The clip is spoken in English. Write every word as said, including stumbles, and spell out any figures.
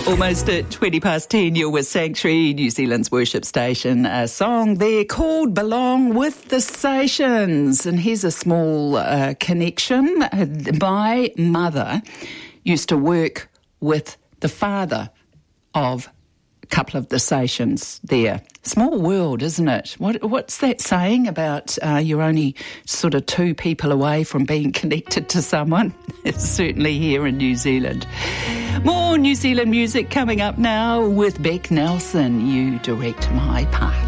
Almost at twenty past ten, you're with Sanctuary, New Zealand's worship station. A song there called Belong with the Stations. And here's a small uh, connection. My mother used to work with the father of a couple of the stations there. Small world, isn't it? What, what's that saying about uh, you're only sort of two people away from being connected to someone? It's certainly here in New Zealand. More New Zealand music coming up now with Beck Nelson. You direct my path.